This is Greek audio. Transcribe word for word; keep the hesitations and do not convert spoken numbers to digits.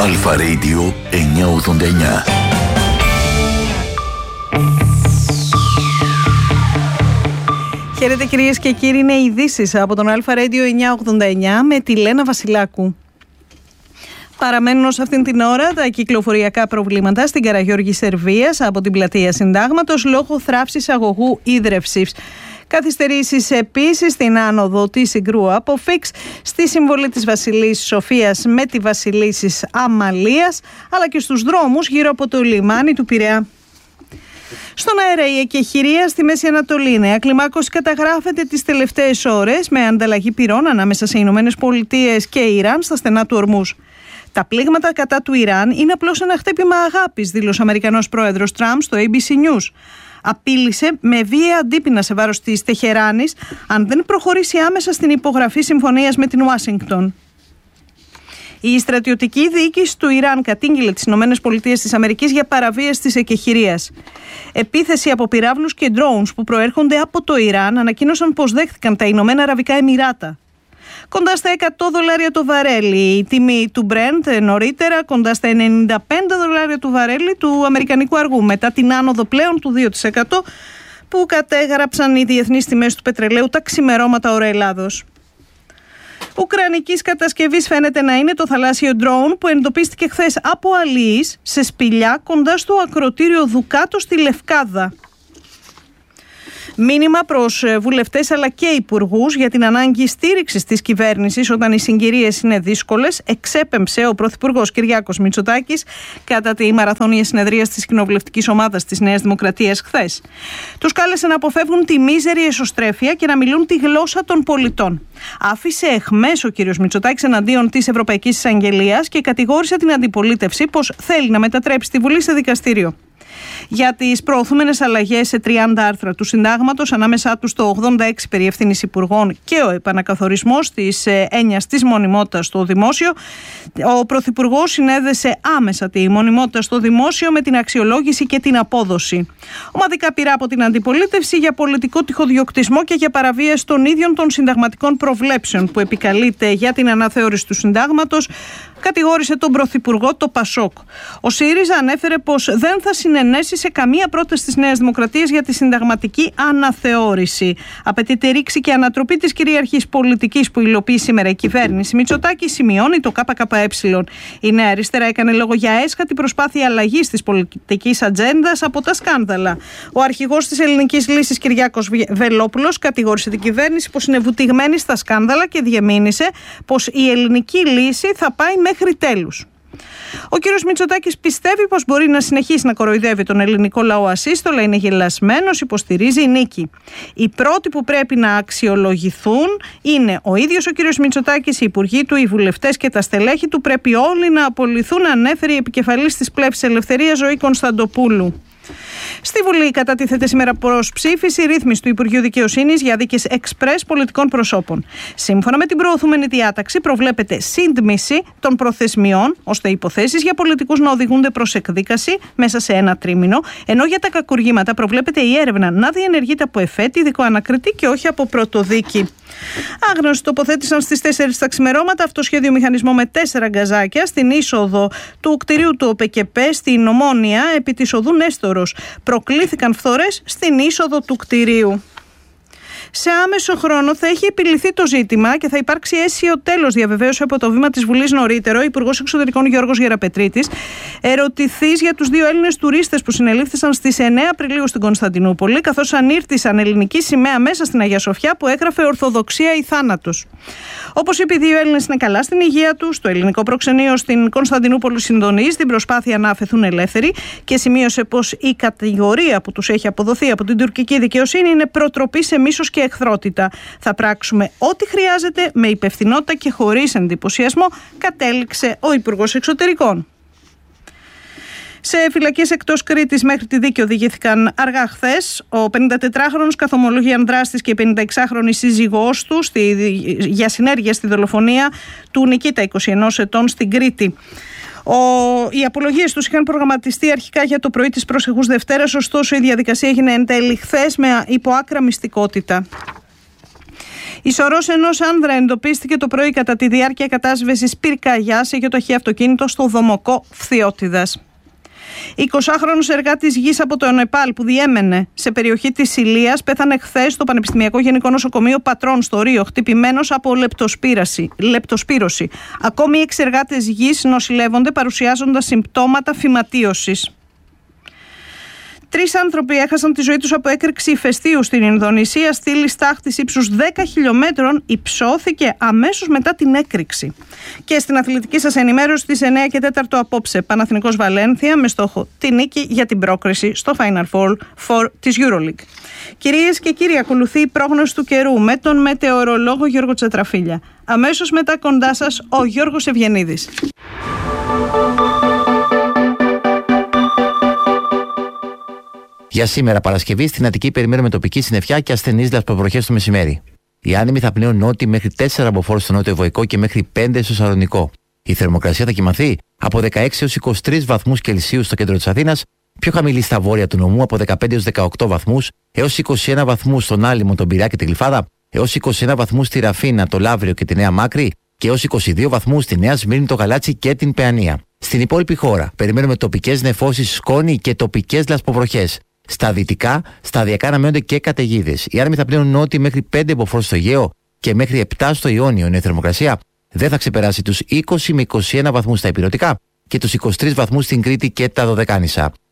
Αλφα Radio εννιακόσια ογδόντα εννιά. Χαίρετε κυρίες και κύριοι, είναι ειδήσεις από τον Αλφα Radio εννιακόσια ογδόντα εννιά με τη Λένα Βασιλάκου. Παραμένουν ως αυτήν την ώρα τα κυκλοφοριακά προβλήματα στην Καραγιώργη Σερβίας από την πλατεία Συντάγματος λόγω θράψης αγωγού ίδρευσης. Καθυστερήσεις επίσης στην άνοδο της Συγκρού από Φίξ, στη συμβολή της Βασιλής Σοφίας με τη Βασιλίσσης Αμαλίας, αλλά και στους δρόμους γύρω από το λιμάνι του Πειραιά. Στον αέρα η εκεχηρία στη Μέση Ανατολή. Η νέα κλιμάκωση καταγράφεται τις τελευταίες ώρες με ανταλλαγή πυρών ανάμεσα σε Ηνωμένες Πολιτείες και Ιράν στα στενά του Ορμούζ. Τα πλήγματα κατά του Ιράν είναι απλώς ένα χτύπημα αγάπης, δήλωσε ο Αμερικανός πρόεδρος Τραμπ στο έι μπι σι News. Απείλησε με βία αντίπεινα σε βάρος της Τεχεράνης αν δεν προχωρήσει άμεσα στην υπογραφή συμφωνίας με την Ουάσιγκτον. Η στρατιωτική διοίκηση του Ιράν κατήγγειλε τις ΗΠΑ για παραβίαση της εκεχηρίας. Επίθεση από πυράβλους και drones που προέρχονται από το Ιράν ανακοίνωσαν πως δέχτηκαν τα Ηνωμένα Αραβικά Εμιράτα. Κοντά στα εκατό δολάρια το βαρέλι η τιμή του Brent, νωρίτερα κοντά στα ενενήντα πέντε δολάρια του βαρέλι του αμερικανικού αργού, μετά την άνοδο πλέον του δύο τοις εκατό που κατέγραψαν οι διεθνείς τιμές του πετρελαίου τα ξημερώματα ώρα Ελλάδος. Ουκρανικής κατασκευής φαίνεται να είναι το θαλάσσιο ντρόουν που εντοπίστηκε χθες από αλίης σε σπηλιά κοντά στο ακρωτήριο Δουκάτο στη Λευκάδα. Μήνυμα προς βουλευτές αλλά και υπουργούς για την ανάγκη στήριξης της κυβέρνησης όταν οι συγκυρίες είναι δύσκολες εξέπεμψε ο Πρωθυπουργός Κυριάκος Μητσοτάκης κατά τη μαραθώνια συνεδρία της κοινοβουλευτικής ομάδας της Νέας Δημοκρατίας χθες. Τους κάλεσε να αποφεύγουν τη μίζερη εσωστρέφεια και να μιλούν τη γλώσσα των πολιτών. Άφησε εχμές ο κ. Μητσοτάκης εναντίον της Ευρωπαϊκής Εισαγγελίας και κατηγόρησε την αντιπολίτευση πως θέλει να μετατρέψει τη Βουλή σε δικαστήριο. Για τις προωθούμενες αλλαγές σε τριάντα άρθρα του Συντάγματος, ανάμεσά τους το ογδόντα έξι περί ευθύνης υπουργών και ο επανακαθορισμός της έννοιας της μονιμότητας στο δημόσιο, ο Πρωθυπουργός συνέδεσε άμεσα τη μονιμότητα στο δημόσιο με την αξιολόγηση και την απόδοση. Ομαδικά πειρά από την αντιπολίτευση για πολιτικό τυχοδιοκτισμό και για παραβίαση των ίδιων των συνταγματικών προβλέψεων που επικαλείται για την αναθεώρηση του Συντάγματος, κατηγόρησε τον Πρωθυπουργό το Πασόκ. Ο ΣΥΡΙΖΑ ανέφερε πως δεν θα συνενέσει σε καμία πρόταση της Νέας Δημοκρατίας για τη συνταγματική αναθεώρηση. Απαιτείται ρήξη και ανατροπή της κυρίαρχης πολιτικής που υλοποιεί σήμερα η κυβέρνηση. Μητσοτάκη σημειώνει το ΚΚΕ. Η Νέα Αριστερά έκανε λόγο για έσχατη προσπάθεια αλλαγής της πολιτικής ατζέντας από τα σκάνδαλα. Ο αρχηγός της Ελληνικής Λύσης Κυριάκος Βελόπουλος κατηγόρησε την κυβέρνηση πως είναι βουτυγμένη στα σκάνδαλα και διεμήνυσε πως η ελληνική λύση θα πάει μέχρι τέλους. Ο κύριος Μητσοτάκης πιστεύει πως μπορεί να συνεχίσει να κοροϊδεύει τον ελληνικό λαό ασύστολα, είναι γελασμένος, υποστηρίζει η νίκη. Οι πρώτοι που πρέπει να αξιολογηθούν είναι ο ίδιος ο κύριος Μητσοτάκης, οι υπουργοί του, οι βουλευτές και τα στελέχη του. Πρέπει όλοι να απολυθούν, ανέφερε η επικεφαλής της Πλεύσης Ελευθερίας Ζωή Κωνσταντοπούλου. Στη Βουλή κατατίθεται σήμερα προς ψήφιση η ρύθμιση του Υπουργείου Δικαιοσύνης για δίκες εξπρές πολιτικών προσώπων. Σύμφωνα με την προωθούμενη διάταξη, προβλέπεται σύντμηση των προθεσμιών, ώστε οι υποθέσεις για πολιτικούς να οδηγούνται προς εκδίκαση μέσα σε ένα τρίμηνο, ενώ για τα κακουργήματα προβλέπεται η έρευνα να διενεργείται από εφέτη, ειδικό ανακριτή και όχι από πρωτοδίκη. Άγνωστοι τοποθέτησαν στις τέσσερις τα ξημερώματα αυτοσχέδιο μηχανισμό με τέσσερα γκαζάκια στην είσοδο του κτηρίου του ΟΠΕΚΕΠΕ στην Ομόνια επί της οδού Νέστορος. Προκλήθηκαν φθορές στην είσοδο του κτηρίου. Σε άμεσο χρόνο θα έχει επιληθεί το ζήτημα και θα υπάρξει αίσιο τέλος, διαβεβαίωσε από το βήμα της Βουλής νωρίτερο ο Υπουργός Εξωτερικών Γιώργος Γεραπετρίτης, ερωτηθείς για τους δύο Έλληνες τουρίστες που συνελήφθησαν στις εννέα Απριλίου στην Κωνσταντινούπολη, καθώς ανήρτησαν ελληνική σημαία μέσα στην Αγία Σοφιά που έγραφε Ορθοδοξία ή θάνατος. Όπως είπε, οι δύο Έλληνες είναι καλά στην υγεία τους. Το ελληνικό προξενείο στην Κωνσταντινούπολη συντονίζει την προσπάθεια να αφαιθούν ελεύθεροι και σημείωσε πως η κατηγορία που τους έχει αποδοθεί από την τουρκική δικαιοσύνη είναι προτροπή σε μίσος και εχθρότητα. Θα πράξουμε ό,τι χρειάζεται με υπευθυνότητα και χωρίς εντυπωσιασμό, κατέληξε ο Υπουργός Εξωτερικών. Σε φυλακές εκτός Κρήτης μέχρι τη δίκη οδηγήθηκαν αργά χθες ο πενηντατετράχρονος καθομολογίαν δράστης και η πενηνταεξάχρονη σύζυγός του στη, για συνέργεια στη δολοφονία του Νικήτα, είκοσι ενός ετών, στην Κρήτη. Ο, οι απολογίες τους είχαν προγραμματιστεί αρχικά για το πρωί της προσεχούς Δευτέρας, ωστόσο η διαδικασία έγινε εν τέλει χθες με υπό άκρα μυστικότητα. Η σωρός ενός άνδρα εντοπίστηκε το πρωί κατά τη διάρκεια κατάσβεσης πυρκαγιάς σε γεωταχή αυτοκίνητο στο Δομοκό Φθιώτιδας. εικοσάχρονος εργάτης γης από το Νεπάλ που διέμενε σε περιοχή της Ηλίας πέθανε χθες στο Πανεπιστημιακό Γενικό Νοσοκομείο Πατρών στο Ρίο, χτυπημένος από λεπτοσπύρωση. Ακόμη έξι εργάτες γης νοσηλεύονται παρουσιάζοντας συμπτώματα φυματίωσης. Τρεις άνθρωποι έχασαν τη ζωή τους από έκρηξη ηφαιστείου στην Ινδονησία. Στήλη στάχτης ύψους δέκα χιλιόμετρων υψώθηκε αμέσως μετά την έκρηξη. Και στην αθλητική σας ενημέρωση στις εννιά και τέσσερα απόψε, Παναθηναϊκός Βαλένθια με στόχο τη νίκη για την πρόκριση στο Final Four της EuroLeague. Κυρίες και κύριοι, ακολουθεί η πρόγνωση του καιρού με τον μετεωρολόγο Γιώργο Τσετραφίλια. Αμέσως μετά κοντά σας ο Γιώργος Ευγενίδης. Για σήμερα, Παρασκευή, στην Αττική περιμένουμε τοπική συννεφιά και ασθενείς λασποβροχές το μεσημέρι. Οι άνεμοι θα πνέουν νότιοι μέχρι τέσσερα μποφόρ στο νότιο Ευωικό και μέχρι πέντε στο Σαλονικό. Η θερμοκρασία θα κυμανθεί από δεκαέξι έως είκοσι τρεις βαθμούς Κελσίου στο κέντρο της Αθήνας, πιο χαμηλή στα βόρεια του νομού από δεκαπέντε έως δεκαοκτώ βαθμούς, έως είκοσι ένα βαθμούς στον Άλυμο, τον Πειραιά και τη Γλυφάδα, έως είκοσι ένα βαθμούς στη Ραφίνα, το Λαύριο και τη Νέα Μάκρη και έως είκοσι δύο βαθμούς στη Νέα Σμύρνη, το Γαλάτσι και την Παιανία. Στην υπόλοιπη χώρα περιμένουμε τοπικές νεφώσεις, σκόνη και τοπικές λασποβροχές. Στα δυτικά, σταδιακά αναμένονται και καταιγίδες. Οι άνεμοι θα πνέουν νότιοι μέχρι πέντε μποφόρ στο Αιγαίο και μέχρι επτά στο Ιόνιο. Η θερμοκρασία δεν θα ξεπεράσει τους είκοσι με είκοσι ένα βαθμούς στα ηπειρωτικά και τους είκοσι τρεις βαθμούς στην Κρήτη και τα Δωδεκάνησα.